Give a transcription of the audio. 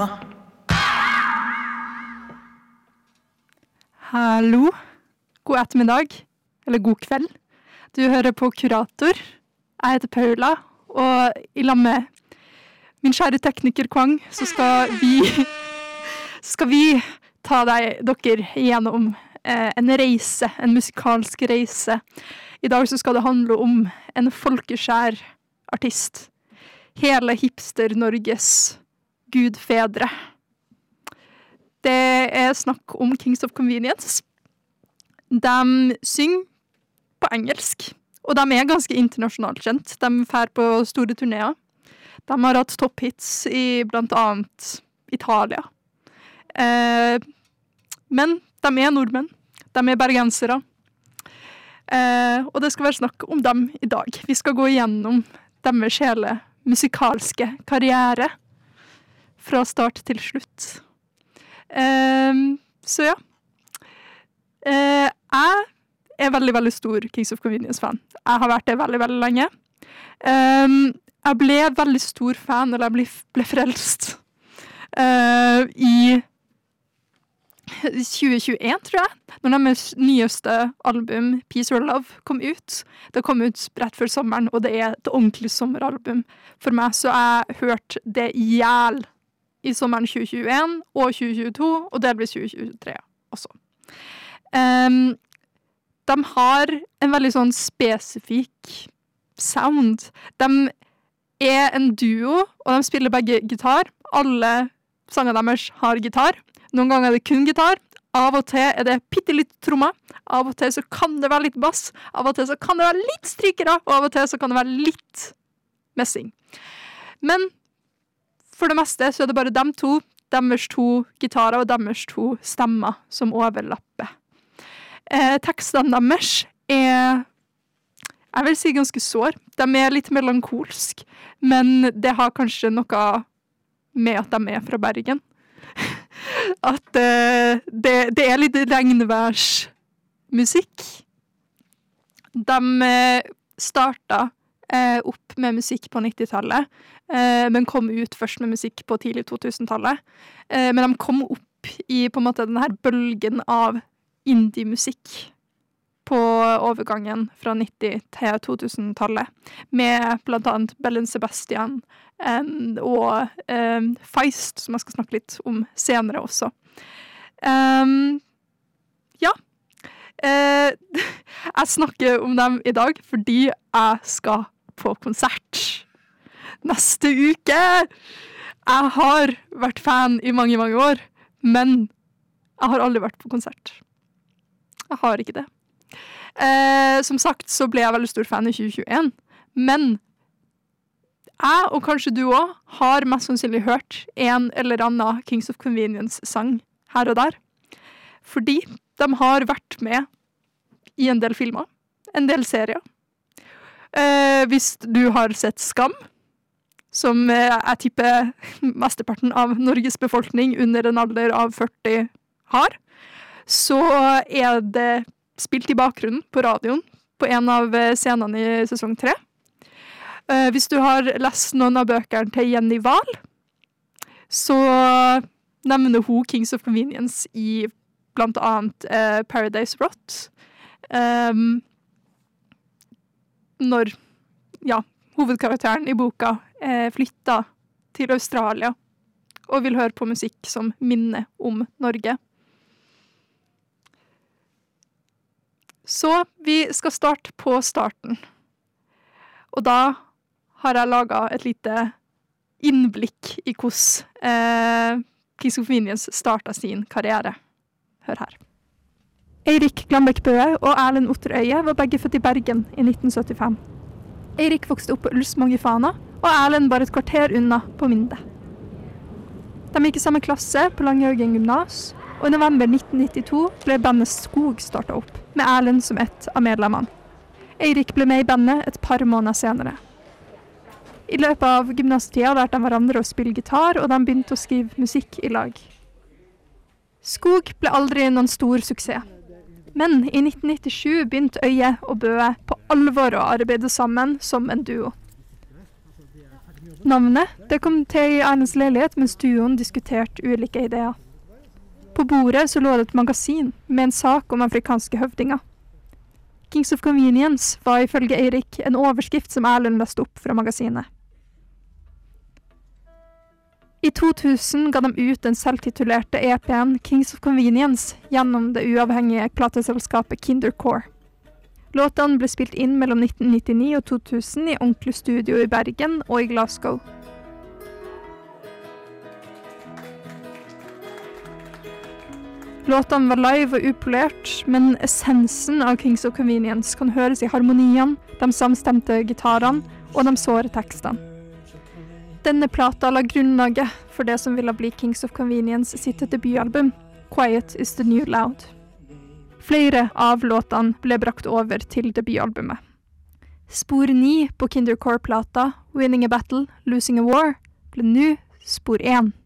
Nova. Hallo, god ettermiddag, eller god kveld. Du hører på Kurator. Jeg heter Paula, og i lag med min kjære tekniker Kvang, så skal vi ta dere gjennom en reise, en musikalsk reise. I dag så skal det handle om en folkeskjær artist. Hele hipster-Norges gudfedre. Det er snakk om Kings of Convenience. De synger på engelsk, og de er ganske internasjonalt kjent. De fer på store turnéer. De har hatt topphits i blant annet Italia. Men de er nordmenn. De er bergensere. Og det skal være snakk om dem i dag. Vi skal gå igjennom deres hele musikalske karriere fra start til slutt. Så ja. Jeg er veldig, veldig stor Kings of Convenience-fan. Jeg har vært det veldig, veldig lenge. Jeg ble veldig stor fan, eller jeg ble frelst i 2021, tror jeg, når deres nyeste album, Peace or Love, kom ut. Det kom ut rett før sommeren, og det er et ordentlig sommeralbum for meg, så jeg hørte det ihjel i sommeren 2021 og 2022, og delvis 2023 også. De har en veldig sånn spesifikk sound. De er en duo, og de spiller begge gitar. Alle sangene deres har gitar. Noen ganger er det kun gitar. Av og til er det pittelitt trommer. Av og til så kan det være litt bass. Av og til så kan det være litt strykere. Og av og til så kan det være litt messing. Men for det meste så er det bare dem to, deres to gitarer og deres to stemmer som overlapper. Tekstene deres er, jeg vil si, ganske sår. De er litt melankolsk, men det har kanskje noe med at de er fra Bergen. At det er litt regnværsmusikk. De startet opp med musikk på 90-tallet, men kom ut først med musikk på tidlig 2000-tallet. Men de kom opp i på en måte denne bølgen av indie-musikk på overgangen fra 90 til 2000-tallet, med blant annet Belle Sebastian og Feist, som jeg skal snakke litt om senere også. Ja. Jeg snakker om dem i dag fordi jeg skal på konsert neste uke. Jeg har vært fan i mange, mange år, men jeg har aldri vært på konsert. Jeg har ikke det. Som sagt så ble jeg veldig stor fan i 2021, men jeg, og kanskje du også, har mest sannsynlig hørt en eller annen Kings of Convenience-sang her og der. Fordi de har vært med i en del filmer, en del serier. Hvis du har sett Skam, som jeg tipper mesteparten av Norges befolkning under en alder av 40 har, så er det spilt i bakgrunnen på radioen på en av scenene i sesong 3. Hvis du har lest noen av bøkene til Jenny Wahl, så nevner hun Kings of Convenience i blant annet Paradise Rot. Når hovedkarakteren i boka flytter til Australia og vil høre på musikk som minner om Norge. Så vi skal starte på starten. Og da har jeg laget et lite innblikk i hvordan Kings of Convenience startet sin karriere. Hør her. Eirik Glambæk Bøe og Erlend Otter Øye var begge født i Bergen i 1975. Eirik vokste opp på Ulsmång i Fana, og Erlend bare et kvarter unna på Minde. De gikk i samme klasse på Langhaugen gymnas, og i november 1992 ble bandet Skog startet opp, med Erlend som et av medlemmene. Eirik ble med i bandet et par måneder senere. I løpet av gymnastida lærte de hverandre å spille gitar, og de begynte å skrive musikk i lag. Skog ble aldri noen stor suksess. Men i 1997 begynte Øye og Bøe på alvor å arbeide sammen som en duo. Navnet det kom til i Erlends leilighet mens duoen diskuterte ulike ideer. På bordet så lå det et magasin med en sak om afrikanske høvdinger. Kings of Convenience var ifølge Eirik en overskrift som Erlend leste opp fra magasinet. I 2000 ga de ut den selvtitulerte EP-en Kings of Convenience gjennom det uavhengige plateselskapet Kindercore. Låtene ble spilt inn mellom 1999 og 2000 i Onkel Studio i Bergen og i Glasgow. Låtene var live og upolert, men essensen av Kings of Convenience kan høres i harmoniene, de samstemte gitarene og de såre tekstene. Denne plata la grunnlaget for det som ville bli Kings of Convenience sitt debutalbum, Quiet is the New Loud. Flere av låtene ble brakt over til debutalbumet. Spor 9 på Kindercore-plata, Winning a Battle, Losing a War, ble nå spor 1.